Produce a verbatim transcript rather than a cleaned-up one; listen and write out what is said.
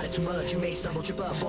too much, you may stumble, trip up, fall.